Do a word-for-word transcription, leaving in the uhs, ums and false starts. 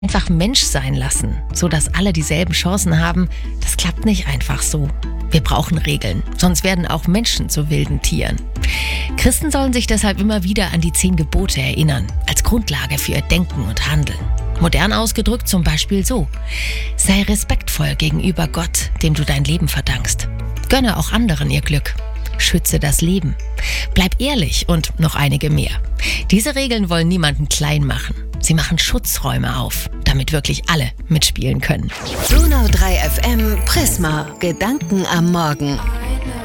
Einfach Mensch sein lassen, sodass alle dieselben Chancen haben, das klappt nicht einfach so. Wir brauchen Regeln, sonst werden auch Menschen zu wilden Tieren. Christen sollen sich deshalb immer wieder an die zehn Gebote erinnern, als Grundlage für ihr Denken und Handeln. Modern ausgedrückt zum Beispiel so: Sei respektvoll gegenüber Gott, dem du dein Leben verdankst. Gönne auch anderen ihr Glück. Schütze das Leben. Bleib ehrlich und noch einige mehr. Diese Regeln wollen niemanden klein machen. Sie machen Schutzräume auf, damit wirklich alle mitspielen können. Donau drei F M Prisma. Gedanken am Morgen.